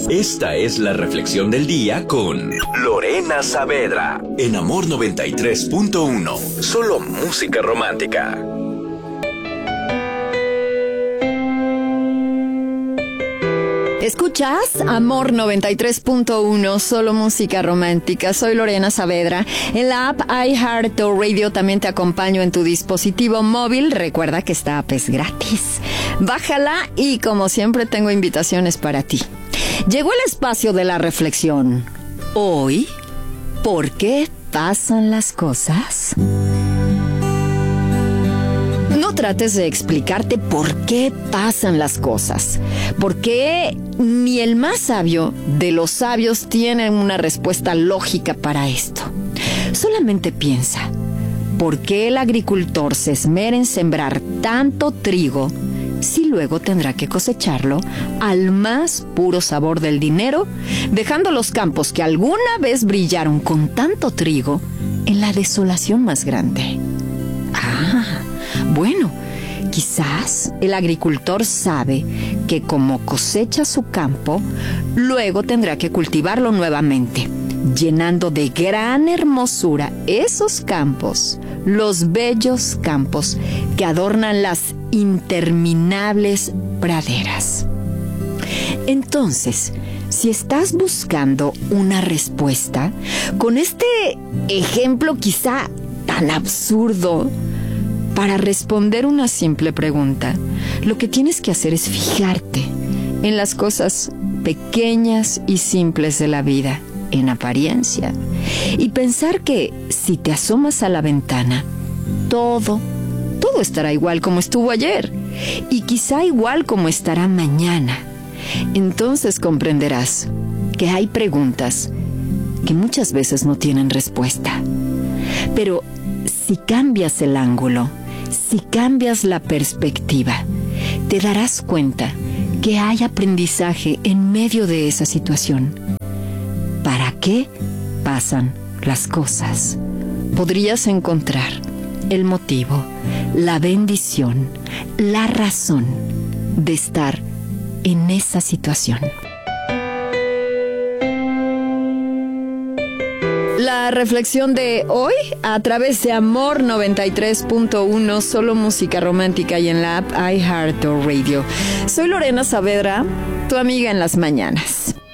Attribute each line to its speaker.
Speaker 1: Esta es la reflexión del día con Lorena Saavedra en Amor 93.1. Solo música romántica.
Speaker 2: ¿Escuchas? Amor 93.1, solo música romántica. Soy Lorena Saavedra. En la app iHeartRadio también te acompaño en tu dispositivo móvil. Recuerda que esta app es gratis. Bájala y como siempre tengo invitaciones para ti. Llegó el espacio de la reflexión. Hoy, ¿por qué pasan las cosas? No trates de explicarte por qué pasan las cosas, porque ni el más sabio de los sabios tiene una respuesta lógica para esto. Solamente piensa, ¿por qué el agricultor se esmera en sembrar tanto trigo si luego tendrá que cosecharlo al más puro sabor del dinero, dejando los campos que alguna vez brillaron con tanto trigo en la desolación más grande? Bueno, quizás el agricultor sabe que como cosecha su campo, luego tendrá que cultivarlo nuevamente, llenando de gran hermosura esos campos, los bellos campos que adornan las interminables praderas. Entonces, si estás buscando una respuesta, con este ejemplo quizá tan absurdo, para responder una simple pregunta, lo que tienes que hacer es fijarte en las cosas pequeñas y simples de la vida, en apariencia, y pensar que si te asomas a la ventana, todo estará igual como estuvo ayer, y quizá igual como estará mañana. Entonces comprenderás que hay preguntas que muchas veces no tienen respuesta. Pero si cambias el ángulo, si cambias la perspectiva, te darás cuenta que hay aprendizaje en medio de esa situación. ¿Para qué pasan las cosas? Podrías encontrar el motivo, la bendición, la razón de estar en esa situación. La reflexión de hoy a través de Amor 93.1, solo música romántica y en la app iHeartRadio. Soy Lorena Saavedra, tu amiga en las mañanas.